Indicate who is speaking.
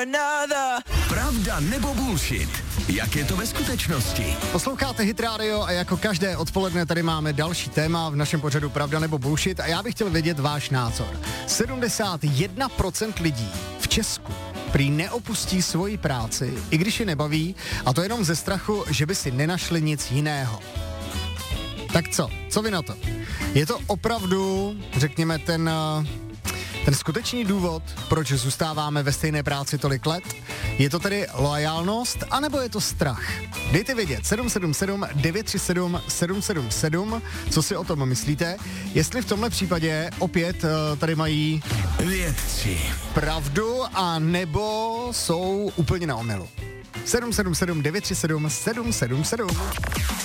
Speaker 1: Pravda nebo bullshit? Jak je to ve skutečnosti?
Speaker 2: Posloucháte Hit Radio a jako každé odpoledne tady máme další téma v našem pořadu Pravda nebo bullshit a já bych chtěl vědět váš názor. 71% lidí v Česku prý neopustí svoji práci, i když je nebaví, a to jenom ze strachu, že by si nenašli nic jiného. Tak co? Co vy na to? Je to opravdu, řekněme, ten skutečný důvod, proč zůstáváme ve stejné práci tolik let? Je to tedy loajálnost, anebo je to strach? Dejte vědět, 777 937 777, co si o tom myslíte, jestli v tomhle případě opět tady mají
Speaker 1: vědci
Speaker 2: pravdu, a nebo jsou úplně na omylu. 777 937 777.